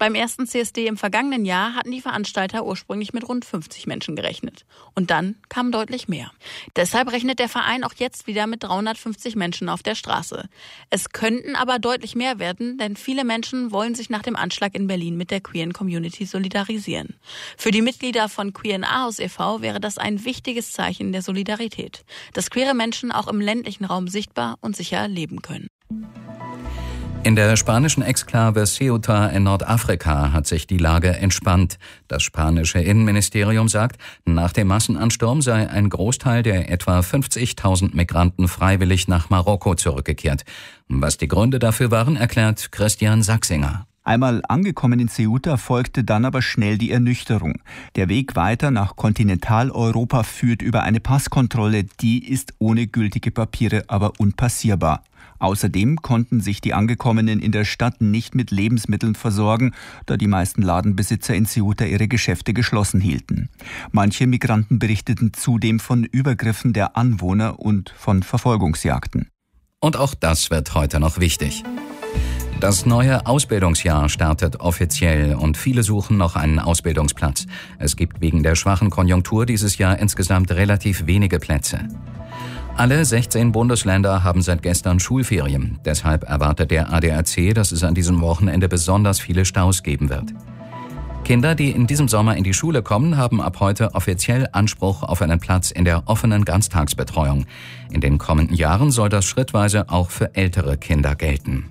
Beim ersten CSD im vergangenen Jahr hatten die Veranstalter ursprünglich mit rund 50 Menschen gerechnet. Und dann kamen deutlich mehr. Deshalb rechnet der Verein auch jetzt wieder mit 350 Menschen auf der Straße. Es könnten aber deutlich mehr werden, denn viele Menschen wollen sich nach dem Anschlag in Berlin mit der queeren Community solidarisieren. Für die Mitglieder von Queer in Aarhus e.V. wäre das ein wichtiges Zeichen der Solidarität, dass queere Menschen auch im ländlichen Raum sichtbar und sicher leben können. In der spanischen Exklave Ceuta in Nordafrika hat sich die Lage entspannt. Das spanische Innenministerium sagt, nach dem Massenansturm sei ein Großteil der etwa 50.000 Migranten freiwillig nach Marokko zurückgekehrt. Was die Gründe dafür waren, erklärt Christian Sachsinger. Einmal angekommen in Ceuta folgte dann aber schnell die Ernüchterung. Der Weg weiter nach Kontinentaleuropa führt über eine Passkontrolle, die ist ohne gültige Papiere aber unpassierbar. Außerdem konnten sich die Angekommenen in der Stadt nicht mit Lebensmitteln versorgen, da die meisten Ladenbesitzer in Ceuta ihre Geschäfte geschlossen hielten. Manche Migranten berichteten zudem von Übergriffen der Anwohner und von Verfolgungsjagden. Und auch das wird heute noch wichtig. Das neue Ausbildungsjahr startet offiziell und viele suchen noch einen Ausbildungsplatz. Es gibt wegen der schwachen Konjunktur dieses Jahr insgesamt relativ wenige Plätze. Alle 16 Bundesländer haben seit gestern Schulferien. Deshalb erwartet der ADAC, dass es an diesem Wochenende besonders viele Staus geben wird. Kinder, die in diesem Sommer in die Schule kommen, haben ab heute offiziell Anspruch auf einen Platz in der offenen Ganztagsbetreuung. In den kommenden Jahren soll das schrittweise auch für ältere Kinder gelten.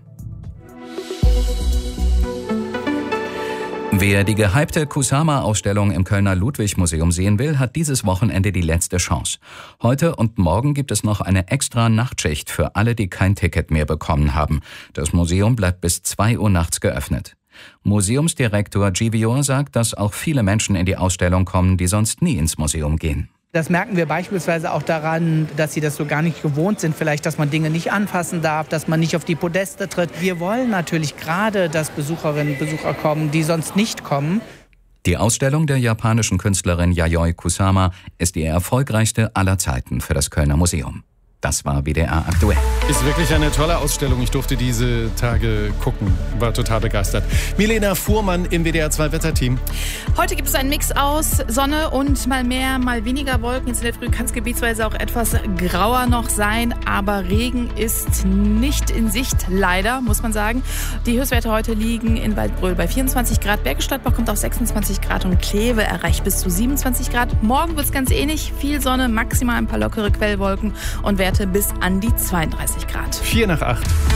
Wer die gehypte Kusama-Ausstellung im Kölner Ludwig-Museum sehen will, hat dieses Wochenende die letzte Chance. Heute und morgen gibt es noch eine extra Nachtschicht für alle, die kein Ticket mehr bekommen haben. Das Museum bleibt bis 2 Uhr nachts geöffnet. Museumsdirektor Givior sagt, dass auch viele Menschen in die Ausstellung kommen, die sonst nie ins Museum gehen. Das merken wir beispielsweise auch daran, dass sie das so gar nicht gewohnt sind. Vielleicht, dass man Dinge nicht anfassen darf, dass man nicht auf die Podeste tritt. Wir wollen natürlich gerade, dass Besucherinnen und Besucher kommen, die sonst nicht kommen. Die Ausstellung der japanischen Künstlerin Yayoi Kusama ist die erfolgreichste aller Zeiten für das Kölner Museum. Das war WDR aktuell. Ist wirklich eine tolle Ausstellung. Ich durfte diese Tage gucken. War total begeistert. Milena Fuhrmann im WDR 2 Wetterteam. Heute gibt es einen Mix aus Sonne und mal mehr, mal weniger Wolken. Jetzt in der Früh kann es gebietsweise auch etwas grauer noch sein. Aber Regen ist nicht in Sicht, leider, muss man sagen. Die Höchstwerte heute liegen in Waldbröl bei 24 Grad. Bergisch Gladbach kommt auf 26 Grad und Kleve erreicht bis zu 27 Grad. Morgen wird es ganz ähnlich. Viel Sonne, maximal ein paar lockere Quellwolken und Werte bis an die 32 Grad. 7:45.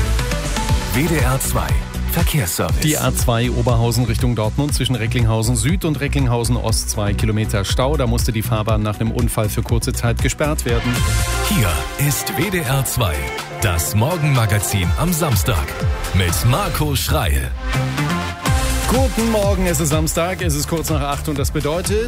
WDR 2 Verkehrsservice. Die A2 Oberhausen Richtung Dortmund zwischen Recklinghausen Süd und Recklinghausen Ost 2 Kilometer Stau. Da musste die Fahrbahn nach einem Unfall für kurze Zeit gesperrt werden. Hier ist WDR 2, das Morgenmagazin am Samstag mit Marco Schreil. Guten Morgen, es ist Samstag, es ist kurz nach 8 und das bedeutet,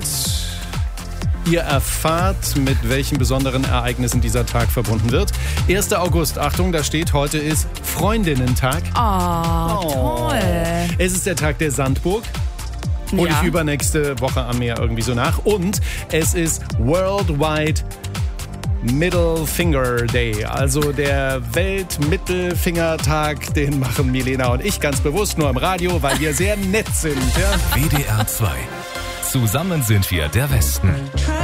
ihr erfahrt, mit welchen besonderen Ereignissen dieser Tag verbunden wird. 1. August, Achtung, da steht, heute ist Freundinnentag. Oh, toll. Es ist der Tag der Sandburg. Hol ich übernächste Woche am Meer irgendwie so nach. Und es ist Worldwide Middle Finger Day, also der Weltmittelfingertag, den machen Milena und ich ganz bewusst nur im Radio, weil wir sehr nett sind. Ja? WDR 2. Zusammen sind wir der Westen.